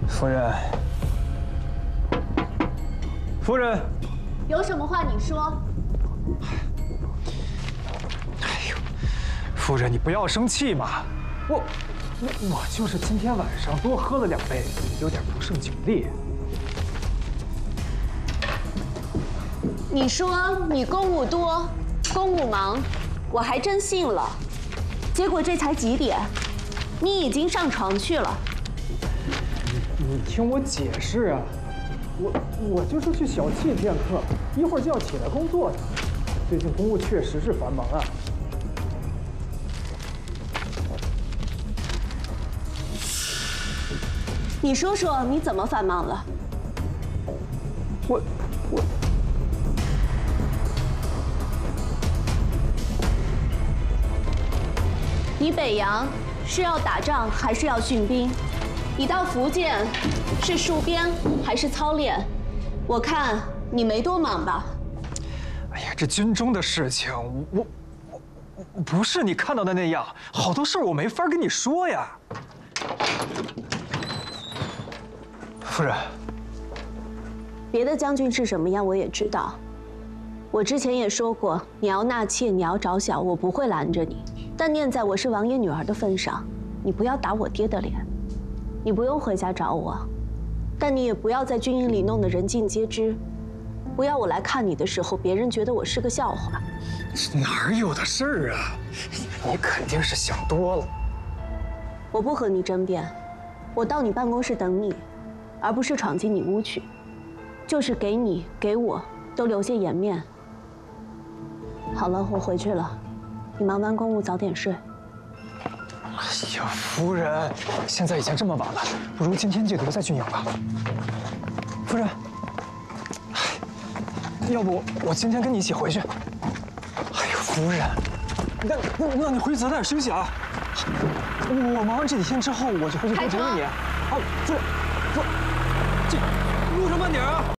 夫人，夫人， 有什么话你说。 哎呦，夫人，你不要生气嘛。我就是今天晚上多喝了2杯，有点不胜酒力。 你说你公务多，公务忙，我还真信了。结果这才几点，你已经上床去了。 你听我解释啊，我就是去小憩片刻，一会儿就要起来工作的。最近公务确实是繁忙啊。 你说说你怎么繁忙了？ 我， 你北洋是要打仗还是要训兵？你到福建是戍边还是操练？我看你没多忙吧？ 哎呀，这军中的事情，我不是你看到的那样，好多事儿我没法跟你说呀。夫人， 别的将军是什么样我也知道。我之前也说过，你要纳妾，你要着小，我不会拦着你。但念在我是王爷女儿的份上，你不要打我爹的脸。你不用回家找我，但你也不要在军营里弄得人尽皆知。不要我来看你的时候，别人觉得我是个笑话。 哪有的事儿啊？你肯定是想多了。 我不和你争辩，我到你办公室等你，而不是闯进你屋去，就是给你给我都留下颜面。好了，我回去了，你忙完公务早点睡。 哎呀，夫人，现在已经这么晚了，不如今天就留在军营吧。夫人，要不我今天跟你一起回去？哎呦，夫人，那你回去早点休息啊。我忙完这几天之后，我就回去多陪陪你。啊，夫人，这路上慢点啊。